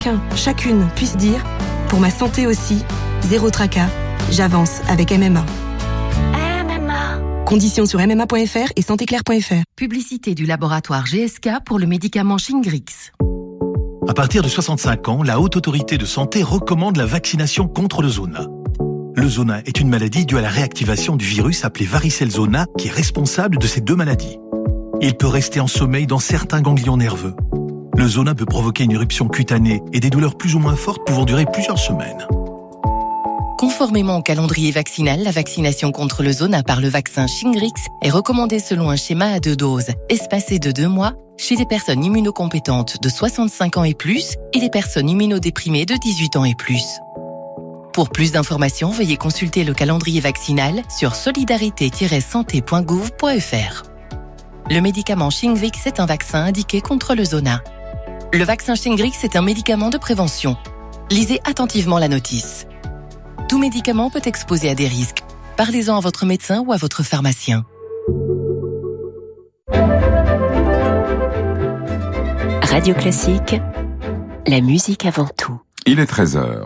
Chacune puisse dire, pour ma santé aussi, zéro tracas, j'avance avec MMA. Conditions sur mma.fr et santéclair.fr. Publicité du laboratoire GSK pour le médicament Shingrix. À partir de 65 ans, la Haute Autorité de Santé recommande la vaccination contre le zona. Le zona est une maladie due à la réactivation du virus appelé varicelle zona qui est responsable de ces deux maladies. Il peut rester en sommeil dans certains ganglions nerveux. Le zona peut provoquer une éruption cutanée et des douleurs plus ou moins fortes pouvant durer plusieurs semaines. Conformément au calendrier vaccinal, la vaccination contre le zona par le vaccin Shingrix est recommandée selon un schéma à 2 doses, espacé de 2 mois, chez les personnes immunocompétentes de 65 ans et plus et les personnes immunodéprimées de 18 ans et plus. Pour plus d'informations, veuillez consulter le calendrier vaccinal sur solidarité-santé.gouv.fr. Le médicament Shingrix est un vaccin indiqué contre le zona. Le vaccin Shingrix est un médicament de prévention. Lisez attentivement la notice. Tout médicament peut exposer à des risques. Parlez-en à votre médecin ou à votre pharmacien. Radio Classique, la musique avant tout. Il est 13h.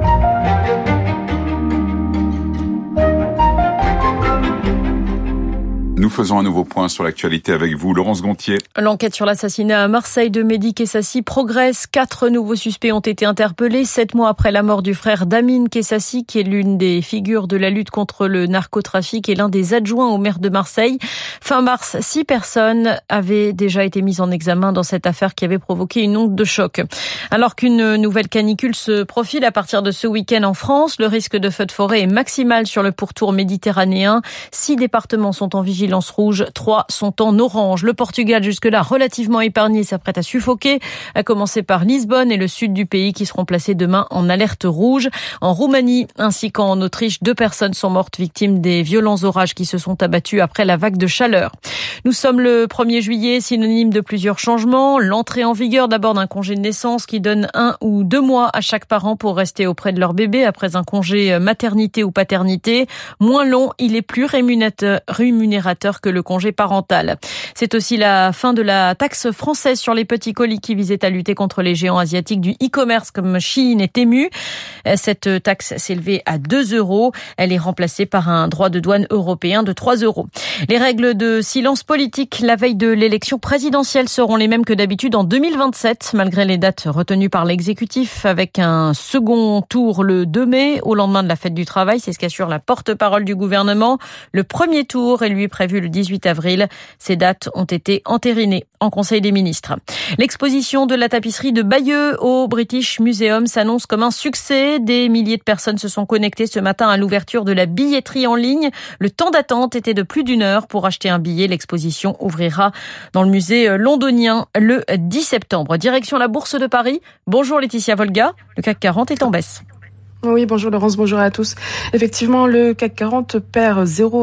Nous faisons un nouveau point sur l'actualité avec vous, Laurence Gontier. L'enquête sur l'assassinat à Marseille de Mehdi Kessassi progresse. 4 nouveaux suspects ont été interpellés 7 mois après la mort du frère d'Amine Kessassi, qui est l'une des figures de la lutte contre le narcotrafic et l'un des adjoints au maire de Marseille. Fin mars, 6 personnes avaient déjà été mises en examen dans cette affaire qui avait provoqué une onde de choc. Alors qu'une nouvelle canicule se profile à partir de ce week-end en France, le risque de feux de forêt est maximal sur le pourtour méditerranéen. 6 départements sont en vigilance rouge, 3 sont en orange. Le Portugal, jusque-là relativement épargné, s'apprête à suffoquer, à commencer par Lisbonne et le sud du pays qui seront placés demain en alerte rouge. En Roumanie ainsi qu'en Autriche, 2 personnes sont mortes victimes des violents orages qui se sont abattus après la vague de chaleur. Nous sommes le 1er juillet, synonyme de plusieurs changements. L'entrée en vigueur d'abord d'un congé de naissance qui donne 1 ou 2 mois à chaque parent pour rester auprès de leur bébé après un congé maternité ou paternité. Moins long, il est plus rémunérateur que le congé parental. C'est aussi la fin de la taxe française sur les petits colis qui visait à lutter contre les géants asiatiques du e-commerce comme Shein et Temu. Cette taxe s'élevait à 2 €. Elle est remplacée par un droit de douane européen de 3 €. Les règles de silence politique la veille de l'élection présidentielle seront les mêmes que d'habitude en 2027, malgré les dates retenues par l'exécutif, avec un second tour le 2 mai, au lendemain de la fête du travail. C'est ce qu'assure la porte-parole du gouvernement. Le premier tour est lui prévu le 18 avril. Ces dates ont été entérinées en Conseil des ministres. L'exposition de la tapisserie de Bayeux au British Museum s'annonce comme un succès. Des milliers de personnes se sont connectées ce matin à l'ouverture de la billetterie en ligne. Le temps d'attente était de plus d'1 heure pour acheter un billet. L'exposition ouvrira dans le musée londonien le 10 septembre. Direction la Bourse de Paris. Bonjour Laetitia Volga. Le CAC 40 est en baisse. Oui, bonjour Laurence, bonjour à tous. Effectivement, le CAC 40 perd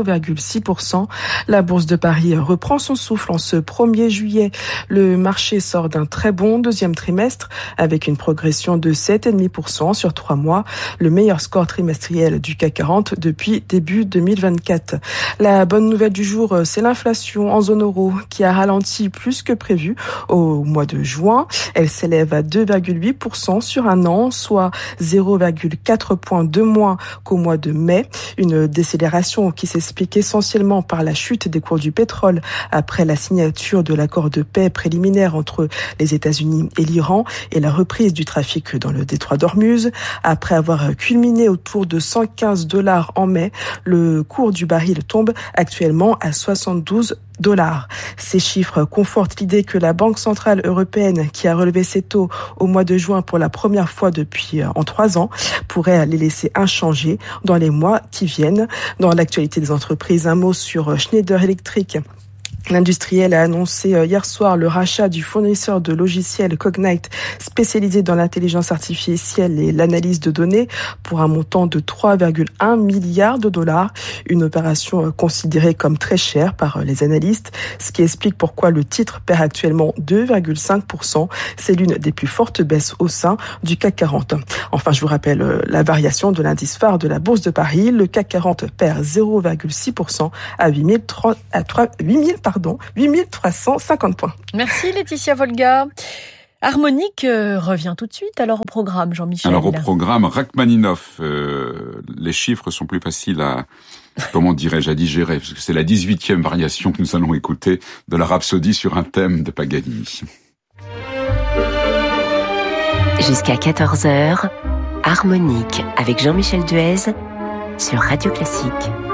0,6%. La Bourse de Paris reprend son souffle en ce 1er juillet. Le marché sort d'un très bon deuxième trimestre avec une progression de 7,5% sur 3 mois, le meilleur score trimestriel du CAC 40 depuis début 2024. La bonne nouvelle du jour, c'est l'inflation en zone euro qui a ralenti plus que prévu au mois de juin. Elle s'élève à 2,8% sur un an, soit 0,4 points de moins qu'au mois de mai. Une décélération qui s'explique essentiellement par la chute des cours du pétrole après la signature de l'accord de paix préliminaire entre les États-Unis et l'Iran et la reprise du trafic dans le détroit d'Ormuz. Après avoir culminé autour de $115 en mai, le cours du baril tombe actuellement à 72 $. Ces chiffres confortent l'idée que la Banque centrale européenne, qui a relevé ses taux au mois de juin pour la première fois depuis 3 ans, pourrait les laisser inchangés dans les mois qui viennent. Dans l'actualité des entreprises, un mot sur Schneider Electric. L'industriel a annoncé hier soir le rachat du fournisseur de logiciels Cognite spécialisé dans l'intelligence artificielle et l'analyse de données pour un montant de 3,1 milliards $. Une opération considérée comme très chère par les analystes, ce qui explique pourquoi le titre perd actuellement 2,5%. C'est l'une des plus fortes baisses au sein du CAC 40. Enfin, je vous rappelle la variation de l'indice phare de la Bourse de Paris. Le CAC 40 perd 0,6% à 8350 points. Merci Laetitia Volga. Harmonique revient tout de suite. Alors au programme, Jean-Michel. Alors au programme, Rachmaninoff. Les chiffres sont plus faciles à digérer, parce que c'est la 18e variation que nous allons écouter de la Rhapsodie sur un thème de Paganini. Jusqu'à 14h, Harmonique avec Jean-Michel Duez sur Radio Classique.